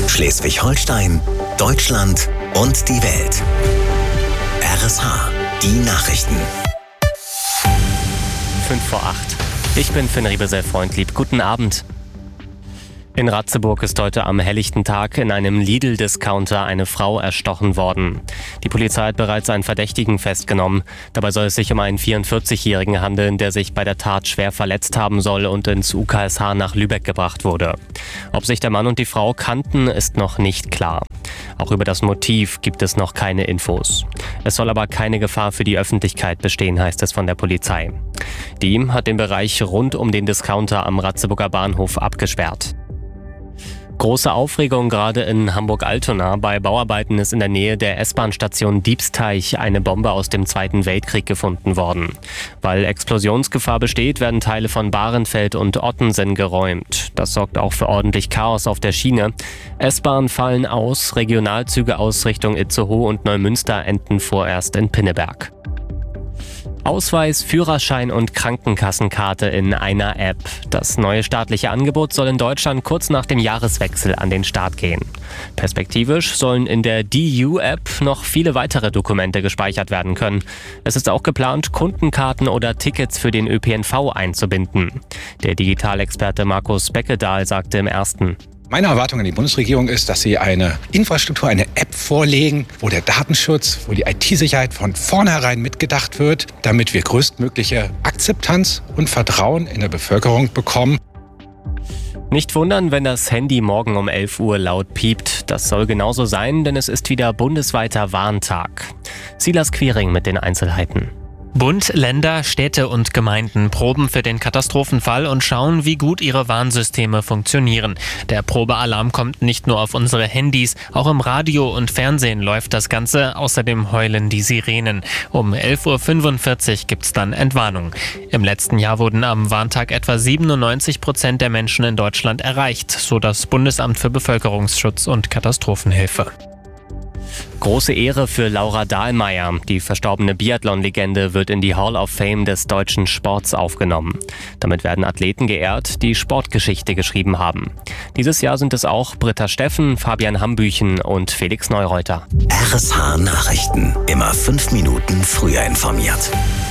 Schleswig-Holstein, Deutschland und die Welt. RSH, die Nachrichten. 7:55. Ich bin Finn Riebesell-Freundlieb. Guten Abend. In Ratzeburg ist heute am helllichten Tag in einem Lidl-Discounter eine Frau erstochen worden. Die Polizei hat bereits einen Verdächtigen festgenommen. Dabei soll es sich um einen 44-Jährigen handeln, der sich bei der Tat schwer verletzt haben soll und ins UKSH nach Lübeck gebracht wurde. Ob sich der Mann und die Frau kannten, ist noch nicht klar. Auch über das Motiv gibt es noch keine Infos. Es soll aber keine Gefahr für die Öffentlichkeit bestehen, heißt es von der Polizei. Die hat den Bereich rund um den Discounter am Ratzeburger Bahnhof abgesperrt. Große Aufregung gerade in Hamburg-Altona. Bei Bauarbeiten ist in der Nähe der S-Bahn-Station Diebsteich eine Bombe aus dem Zweiten Weltkrieg gefunden worden. Weil Explosionsgefahr besteht, werden Teile von Bahrenfeld und Ottensen geräumt. Das sorgt auch für ordentlich Chaos auf der Schiene. S-Bahn fallen aus, Regionalzüge aus Richtung Itzehoe und Neumünster enden vorerst in Pinneberg. Ausweis, Führerschein und Krankenkassenkarte in einer App. Das neue staatliche Angebot soll in Deutschland kurz nach dem Jahreswechsel an den Start gehen. Perspektivisch sollen in der DU-App noch viele weitere Dokumente gespeichert werden können. Es ist auch geplant, Kundenkarten oder Tickets für den ÖPNV einzubinden. Der Digitalexperte Markus Beckedahl sagte im Ersten: Meine Erwartung an die Bundesregierung ist, dass sie eine Infrastruktur, eine App vorlegen, wo der Datenschutz, wo die IT-Sicherheit von vornherein mitgedacht wird, damit wir größtmögliche Akzeptanz und Vertrauen in der Bevölkerung bekommen. Nicht wundern, wenn das Handy morgen um 11 Uhr laut piept. Das soll genauso sein, denn es ist wieder bundesweiter Warntag. Silas Quiring mit den Einzelheiten. Bund, Länder, Städte und Gemeinden proben für den Katastrophenfall und schauen, wie gut ihre Warnsysteme funktionieren. Der Probealarm kommt nicht nur auf unsere Handys, auch im Radio und Fernsehen läuft das Ganze. Außerdem heulen die Sirenen. Um 11:45 Uhr gibt's dann Entwarnung. Im letzten Jahr wurden am Warntag etwa 97% der Menschen in Deutschland erreicht, so das Bundesamt für Bevölkerungsschutz und Katastrophenhilfe. Große Ehre für Laura Dahlmeier. Die verstorbene Biathlon-Legende wird in die Hall of Fame des deutschen Sports aufgenommen. Damit werden Athleten geehrt, die Sportgeschichte geschrieben haben. Dieses Jahr sind es auch Britta Steffen, Fabian Hambüchen und Felix Neureuter. RSH Nachrichten. Immer 5 Minuten früher informiert.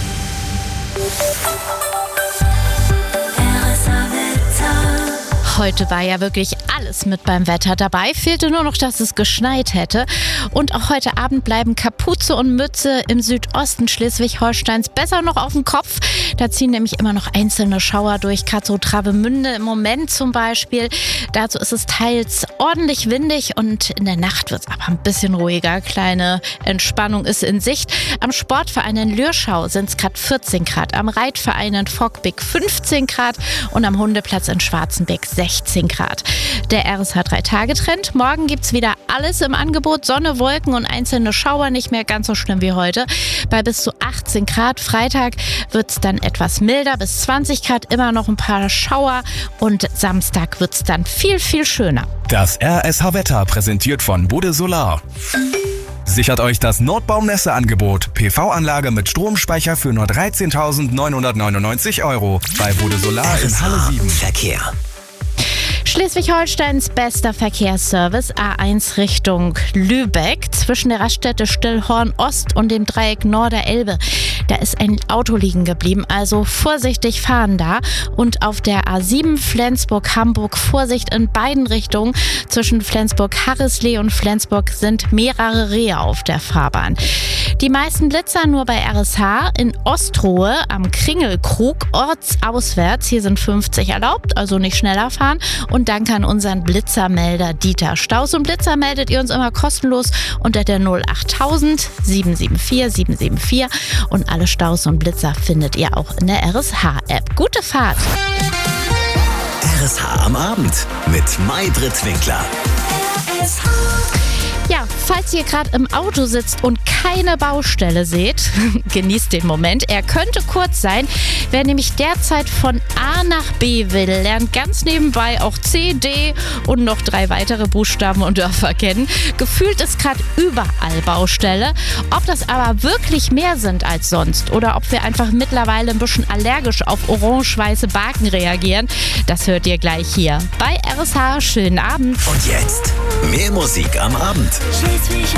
Heute war ja wirklich alles mit beim Wetter dabei. Fehlte nur noch, dass es geschneit hätte. Und auch heute Abend bleiben Kapuze und Mütze im Südosten Schleswig-Holsteins besser noch auf dem Kopf. Da ziehen nämlich immer noch einzelne Schauer durch Kassel-Travemünde im Moment zum Beispiel. Dazu ist es teils ordentlich windig und in der Nacht wird es aber ein bisschen ruhiger. Kleine Entspannung ist in Sicht. Am Sportverein in Lürschau sind es gerade 14 Grad. Am Reitverein in Fockbeck 15 Grad und am Hundeplatz in Schwarzenbeck 16 Grad. Der RSH 3-Tage-Trend. Morgen gibt es wieder alles im Angebot. Sonne, Wolken und einzelne Schauer, nicht mehr ganz so schlimm wie heute. Bei bis zu 18 Grad. Freitag wird es dann etwas milder, bis 20 Grad, immer noch ein paar Schauer. Und Samstag wird es dann viel, viel schöner. Das RSH-Wetter präsentiert von Bode Solar. Sichert euch das Nordbaumnässe-Angebot. PV-Anlage mit Stromspeicher für nur 13.999 € bei Bode Solar in Halle 7. Verkehr. Schleswig-Holsteins bester Verkehrsservice A1 Richtung Lübeck zwischen der Raststätte Stillhorn Ost und dem Dreieck Norderelbe. Da ist ein Auto liegen geblieben, also vorsichtig fahren da. Und auf der A7 Flensburg-Hamburg Vorsicht in beiden Richtungen. Zwischen Flensburg-Harrislee und Flensburg sind mehrere Rehe auf der Fahrbahn. Die meisten Blitzer nur bei RSH in Ostrohe am Kringelkrug ortsauswärts. Hier sind 50 erlaubt, also nicht schneller fahren. Und danke an unseren Blitzermelder Dieter. Staus und Blitzer meldet ihr uns immer kostenlos unter der 08000 774 774. Und alle Staus und Blitzer findet ihr auch in der RSH-App. Gute Fahrt! RSH am Abend mit Maybrit Winkler. Ja, falls ihr gerade im Auto sitzt und keine Baustelle seht, genießt den Moment. Er könnte kurz sein. Wer nämlich derzeit von A nach B will, lernt ganz nebenbei auch C, D und noch 3 weitere Buchstaben und Dörfer kennen. Gefühlt ist gerade überall Baustelle. Ob das aber wirklich mehr sind als sonst oder ob wir einfach mittlerweile ein bisschen allergisch auf orange-weiße Baken reagieren, das hört ihr gleich hier bei RSH. Schönen Abend. Und jetzt Mehr Musik am Abend.